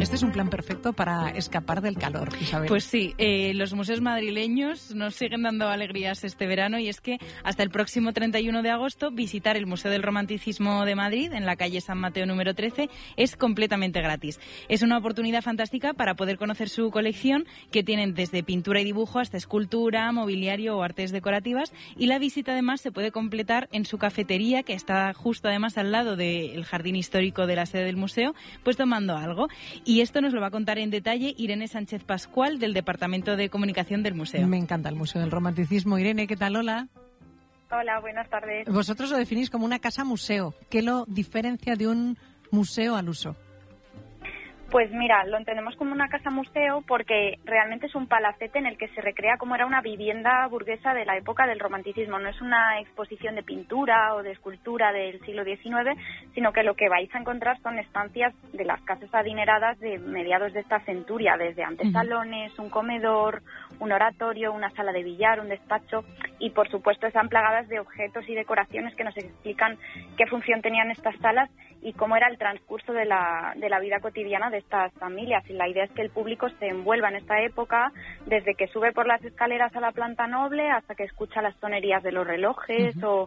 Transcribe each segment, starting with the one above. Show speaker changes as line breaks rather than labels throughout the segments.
Este es un plan perfecto para escapar del calor, Isabel.
Pues sí, los museos madrileños nos siguen dando alegrías este verano, y es que hasta el próximo 31 de agosto visitar el Museo del Romanticismo de Madrid, en la calle San Mateo número 13, es completamente gratis. Es una oportunidad fantástica para poder conocer su colección, que tienen desde pintura y dibujo hasta escultura, mobiliario o artes decorativas, y la visita además se puede completar en su cafetería, que está justo además al lado del jardín histórico de la sede del museo, pues tomando algo. Y esto nos lo va a contar en detalle Irene Sánchez Pascual, del Departamento de Comunicación del museo.
Me encanta el Museo del Romanticismo. Irene, ¿qué tal? Hola.
Hola, buenas tardes.
Vosotros lo definís como una casa-museo. ¿Qué lo diferencia de un museo al uso?
Pues mira, lo entendemos como una casa-museo porque realmente es un palacete en el que se recrea cómo era una vivienda burguesa de la época del Romanticismo. No es una exposición de pintura o de escultura del siglo XIX, sino que lo que vais a encontrar son estancias de las casas adineradas de mediados de esta centuria, desde antesalones, un comedor, un oratorio, una sala de billar, un despacho, y por supuesto están plagadas de objetos y decoraciones que nos explican qué función tenían estas salas y cómo era el transcurso de la vida cotidiana de estas familias. Y la idea es que el público se envuelva en esta época, desde que sube por las escaleras a la planta noble hasta que escucha las tonerías de los relojes o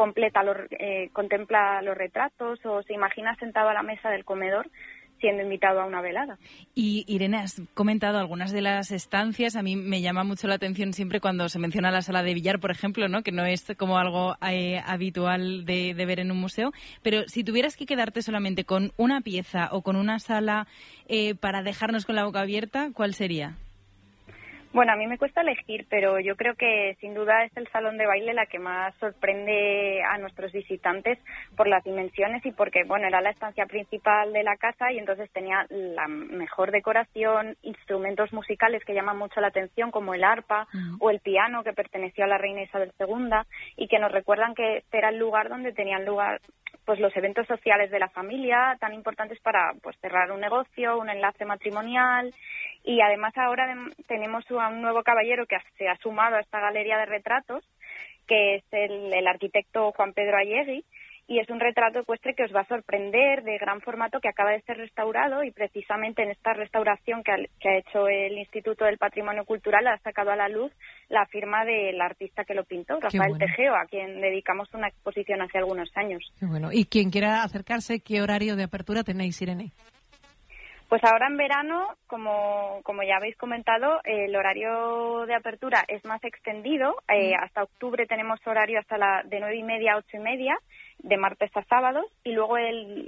contempla los retratos o se imagina sentado a la mesa del comedor siendo invitado a una velada.
Y Irene, has comentado algunas de las estancias. A mí me llama mucho la atención siempre cuando se menciona la sala de billar, por ejemplo, ¿no? Que no es como algo habitual de ver en un museo. Pero si tuvieras que quedarte solamente con una pieza o con una sala para dejarnos con la boca abierta, ¿cuál sería?
Bueno, a mí me cuesta elegir, pero yo creo que sin duda es el salón de baile la que más sorprende a nuestros visitantes por las dimensiones y porque, bueno, era la estancia principal de la casa y entonces tenía la mejor decoración, instrumentos musicales que llaman mucho la atención, como el arpa o el piano, que perteneció a la reina Isabel II, y que nos recuerdan que este era el lugar donde tenían lugar pues los eventos sociales de la familia, tan importantes para pues cerrar un negocio, un enlace matrimonial. Y además ahora tenemos a un nuevo caballero que se ha sumado a esta galería de retratos, que es el arquitecto Juan Pedro Allegui, y es un retrato ecuestre que os va a sorprender, de gran formato, que acaba de ser restaurado, y precisamente en esta restauración que ha hecho el Instituto del Patrimonio Cultural ha sacado a la luz la firma del artista que lo pintó, Rafael Tejeo, a quien dedicamos una exposición hace algunos años.
Qué bueno. Y quien quiera acercarse, ¿qué horario de apertura tenéis, Irene?
Pues ahora en verano, como ya habéis comentado, el horario de apertura es más extendido. Hasta octubre tenemos horario de 9:30 a 8:30, de martes a sábados, y luego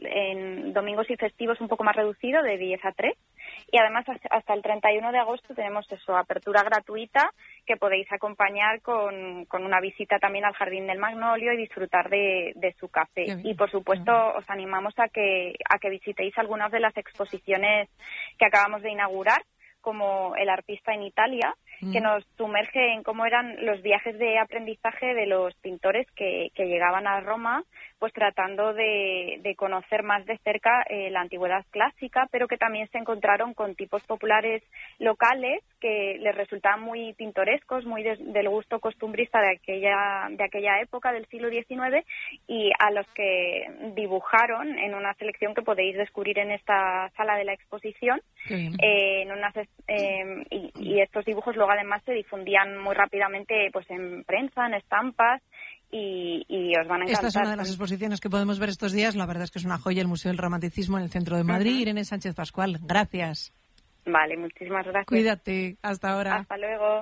en domingos y festivos un poco más reducido, de 10 a 3. Y además hasta el 31 de agosto tenemos apertura gratuita, que podéis acompañar con una visita también al Jardín del Magnolio y disfrutar de su café. Y por supuesto os animamos a que visitéis algunas de las exposiciones que acabamos de inaugurar, como El artista en Italia, que nos sumerge en cómo eran los viajes de aprendizaje de los pintores que llegaban a Roma, pues tratando de conocer más de cerca la antigüedad clásica, pero que también se encontraron con tipos populares locales que les resultaban muy pintorescos, muy del gusto costumbrista de aquella época del siglo XIX, y a los que dibujaron en una selección que podéis descubrir en esta sala de la exposición. Y estos dibujos luego además se difundían muy rápidamente pues en prensa, en estampas, y os van a encantar.
Esta es una de las exposiciones que podemos ver estos días. La verdad es que es una joya, el Museo del Romanticismo en el centro de Madrid. Irene Sánchez Pascual, gracias.
Vale, muchísimas gracias.
Cuídate, hasta ahora.
Hasta luego.